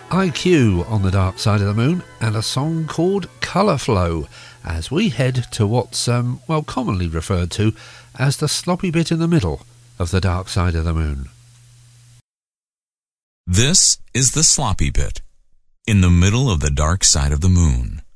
IQ on the Dark Side of the Moon and a song called Colour Flow as we head to what's commonly referred to as the sloppy bit in the middle of the Dark Side of the Moon. This is the sloppy bit in the middle of the Dark Side of the Moon.